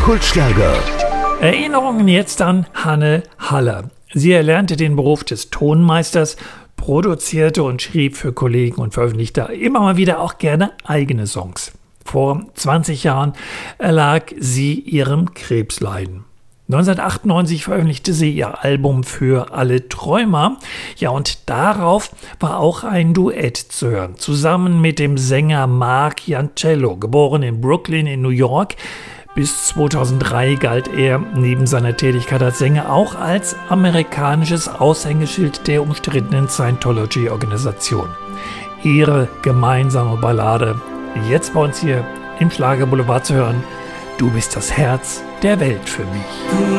Kultschlager. Erinnerungen jetzt an Hanne Haller. Sie erlernte den Beruf des Tonmeisters, produzierte und schrieb für Kollegen und veröffentlichte immer mal wieder auch gerne eigene Songs. Vor 20 Jahren erlag sie ihrem Krebsleiden. 1998 veröffentlichte sie ihr Album Für alle Träumer. Ja, und darauf war auch ein Duett zu hören. Zusammen mit dem Sänger Marc Iancello, geboren in Brooklyn in New York. Bis 2003 galt er neben seiner Tätigkeit als Sänger auch als amerikanisches Aushängeschild der umstrittenen Scientology-Organisation. Ihre gemeinsame Ballade, jetzt bei uns hier im Schlagerboulevard zu hören. Du bist das Herz der Welt für mich.